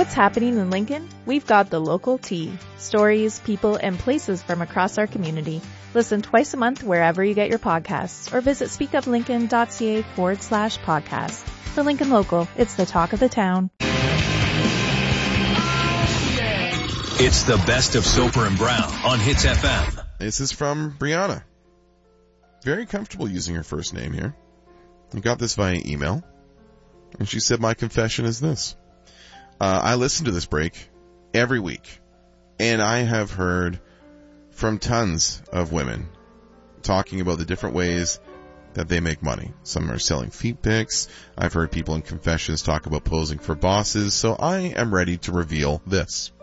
What's happening in Lincoln? We've got the local tea. Stories, people, and places from across our community. Listen twice a month wherever you get your podcasts or visit speakuplincoln.ca/podcast. The Lincoln Local. It's the talk of the town. It's the best of Soper and Brown on Hits FM. This is from Brianna. Very comfortable using her first name here. I got this via email. And she said, my confession is this. I listen to this break every week. And I have heard from tons of women talking about the different ways that they make money. Some are selling feet pics. I've heard people in confessions talk about posing for bosses. So I am ready to reveal this.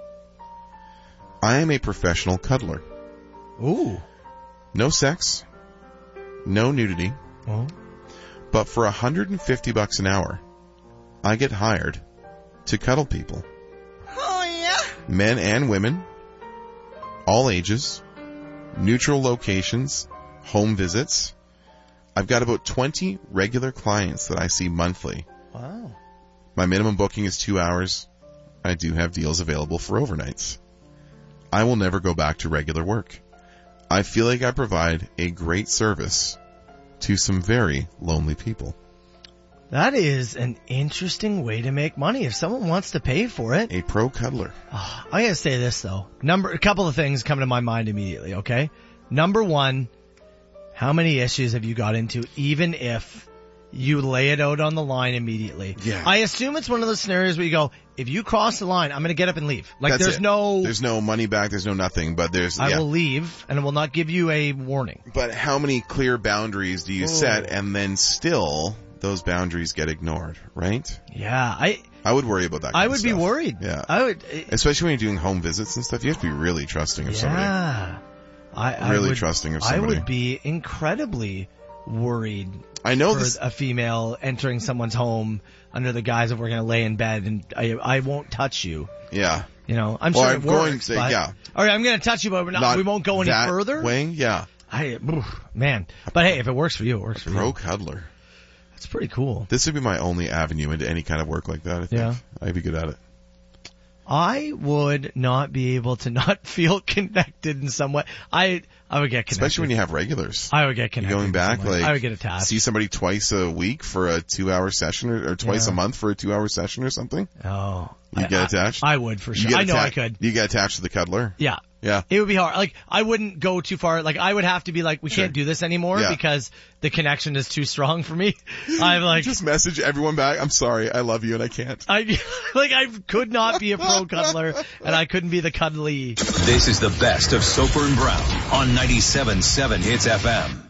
I am a professional cuddler. Ooh. No sex. No nudity. Oh. But for $150 an hour, I get hired to cuddle people. Oh, yeah? Men and women. All ages. Neutral locations. Home visits. I've got about 20 regular clients that I see monthly. Wow. My minimum booking is 2 hours. I do have deals available for overnights. I will never go back to regular work. I feel like I provide a great service to some very lonely people. That is an interesting way to make money if someone wants to pay for it. A pro cuddler. Oh, I gotta say this though. A couple of things come to my mind immediately, okay? Number one, how many issues have you got into even if you lay it out on the line immediately? Yeah. I assume it's one of those scenarios where you go, if you cross the line, I'm gonna get up and leave. Like That's there's it. no... There's no money back, there's no nothing, but I will leave and I will not give you a warning. But how many clear boundaries do you set and then still those boundaries get ignored, right? Yeah, I would worry about that I kind would of be stuff. worried. Yeah. I would... Especially when you're doing home visits and stuff, you have to be really trusting of somebody. Yeah. Trusting of somebody. I would be incredibly worried I know for this. a female entering someone's home under the guise of we're going to lay in bed and I won't touch you. Yeah. You know, I'm Well, sure I'm it going works, to- but... yeah. All right, I'm going to touch you, but we won't go any that further. way, yeah. Man. But hey, if it works for you, it works for Pro you. cuddler. That's pretty cool. This would be my only avenue into any kind of work like that, I think. Yeah. I'd be good at it. I would not be able to not feel connected in some way. I would get connected. Especially when you have regulars. I would get connected. Going back, like, I would get attached. see somebody twice a week for a 2-hour session or twice Yeah. a month for a 2-hour session or something. Oh. You get attached? I would for You sure. get I know I atta- could. You get attached to the cuddler? Yeah. Yeah. It would be hard. Like, I wouldn't go too far. Like, I would have to be like, we Sure. can't do this anymore Yeah. because the connection is too strong for me. I'm like, Just message everyone back, I'm sorry, I love you and I can't. I could not be a pro cuddler and I couldn't be the cuddly. This is the best of Soper and Brown on 97.7 Hits FM.